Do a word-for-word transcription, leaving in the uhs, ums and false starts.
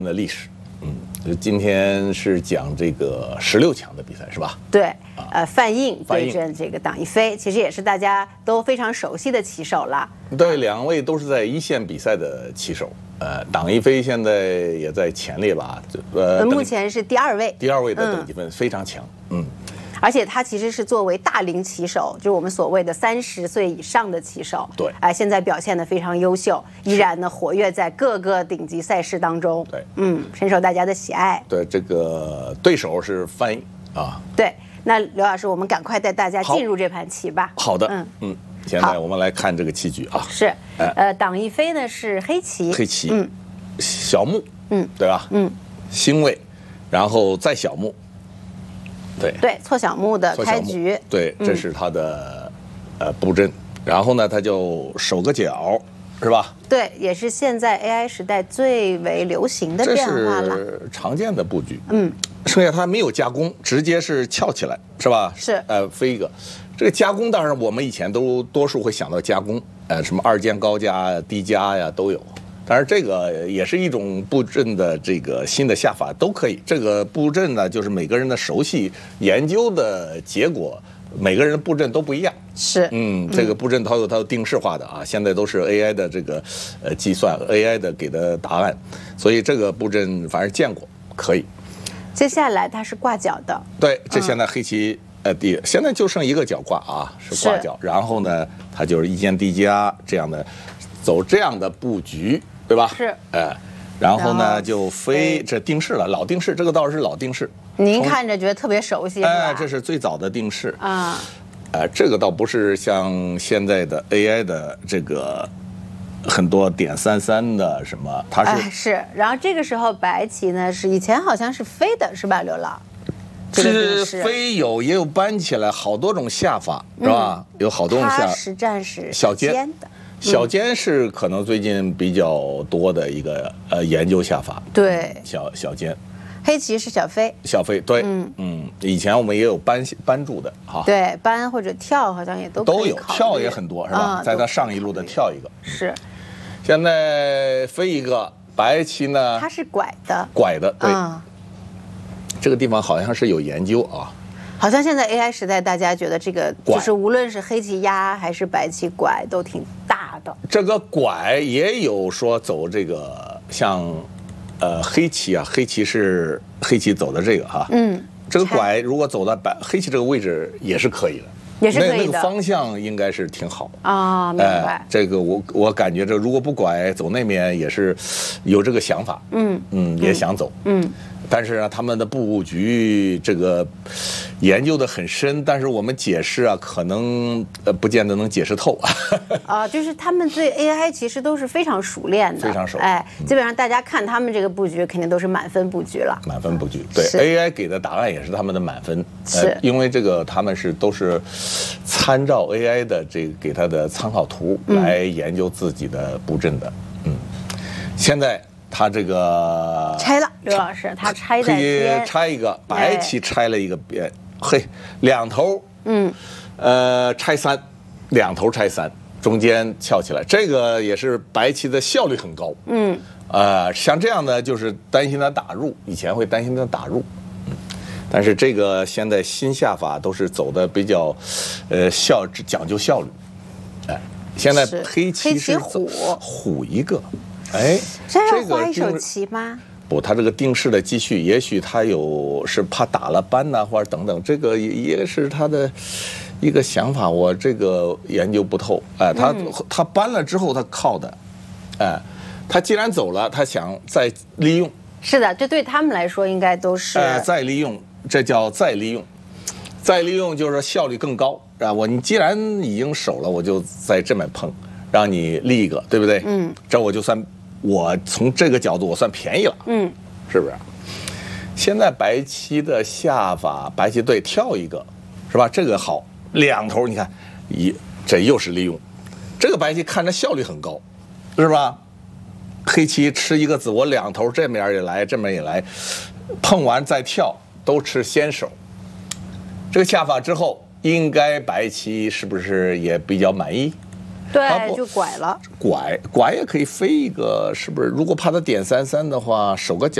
的历史。嗯，今天是讲这个十六强的比赛是吧？ 对，呃，范印范印对阵这个党一飞，其实也是大家都非常熟悉的棋手了。 对，两位都是在一线比赛的棋手。呃，党一飞现在也在前列吧？ 呃，目前是第二位， 第二位的等级分非常强。嗯。 而且他其实是作为大龄棋手，就是我们所谓的三十岁以上的棋手， 对， 哎、呃，现在表现得非常优秀，依然呢活跃在各个顶级赛事当中， 对， 嗯，深受大家的喜爱。 对，这个对手是范印啊。 对，那刘老师，我们赶快带大家进入这盘棋吧。 好的， 嗯嗯，现在我们来看这个棋局啊。 是，呃，党一飞呢是黑棋， 黑棋， 嗯， 小目， 嗯， 对吧？ 嗯， 星位，然后再小目。对对，错小目的开局， 对，这是他的、嗯、呃布阵，然后呢，他就守个角，是吧？ 对，也是现在 A I 时代最为流行的变化了， 这是常见的布局。 嗯， 剩下他没有加工，直接是翘起来，是吧？ 是， 呃，飞一个。这个加工当然我们以前都多数会想到加工，呃，什么二间高加、低加呀都有。当然，这个也是一种布阵的这个新的下法，都可以。这个布阵呢，就是每个人的熟悉研究的结果，每个人的布阵都不一样。 是， 嗯，这个布阵它有它有定式化的啊，现在都是 A I 的这个呃计算 ，A I 的给的答案，所以这个布阵反正见过，可以。 接下来它是挂角的， 对，这现在黑棋、嗯、呃第现在就剩一个角挂啊，是挂角，然后呢，它就是一间低加这样的，走这样的布局。对吧？ 是， 哎，然后呢就飞，这定式了，老定式，这个倒是老定式。 您看着觉得特别熟悉， 哎，这是最早的定式啊。 呃，这个倒不是像现在的 A I 的这个很多点三三的什么，它是、 哎、是。然后这个时候白棋呢是以前好像是飞的，是吧，刘老？ 是飞有也有搬起来，好多种下法、嗯、是吧？有好多种下。 它实战是小尖的。 小尖是可能最近比较多的一个呃研究下法， 对， 小小尖， 黑棋是小飞， 小飞，对，嗯嗯，以前我们也有搬搬住的哈， 对，搬或者跳好像也都可以都有，跳也很多是吧？ 嗯、 在它上一路的跳一个， 是， 现在飞一个白棋呢， 它是拐的， 拐的，对， 嗯、 这个地方好像是有研究啊。 好像现在 A I 时代，大家觉得这个就是无论是黑棋压还是白棋拐都挺大的。 这个拐也有说走这个像，呃，黑棋啊，黑棋是黑棋走的这个哈， 嗯， 这个拐如果走到白黑棋这个位置也是可以的， 也是可以的， 那, 那个方向应该是挺好啊、哦，明白、 呃。这个我我感觉这如果不拐走那边也是有这个想法， 嗯嗯，也想走， 嗯。嗯但是呢，他们的布局这个研究的很深，但是我们解释啊，可能呃不见得能解释透啊。就是他们对 A I 其实都是非常熟练的， 非常熟。 哎，基本上大家看他们这个布局，肯定都是满分布局了。 满分布局，对 A I 给的答案也是他们的满分， 是、呃、 因为这个他们是都是参照 A I 的这个给他的参考图来研究自己的布阵的。嗯，现在。他这个拆了，刘老师，他拆在边， 拆一个白棋拆了一个边，嘿，两头， 嗯， 呃，拆三，两头拆三，中间翘起来，这个也是白棋的效率很高， 嗯， 呃，像这样的就是担心他打入，以前会担心他打入，嗯，但是这个现在新下法都是走的比较，呃，效讲究效率，哎，现在黑棋是虎虎一个。哎， 这要花一手棋吗？ 不，他这个定式的继续，也许他有是怕打了扳呐，或者等等，这个也是他的一个想法。我这个研究不透，哎，他、嗯、他扳了之后他靠的，哎，他既然走了，他想再利用。 是的，这对他们来说应该都是。 哎，再利用，这叫再利用，再利用就是效率更高啊！我你既然已经守了，我就在这么碰，让你立一个，对不对？ 嗯， 这我就算。我从这个角度我算便宜了， 嗯， 是不是？现在白棋的下法，白棋对跳一个，是吧？这个好，两头你看，一这又是利用，这个白棋看着效率很高，是吧？黑棋吃一个子，我两头这面也来，这面也来，碰完再跳，都吃先手。这个下法之后，应该白棋是不是也比较满意？ 对，就拐了。 拐拐也可以飞一个，是不是？如果怕他点三三的话，守个角。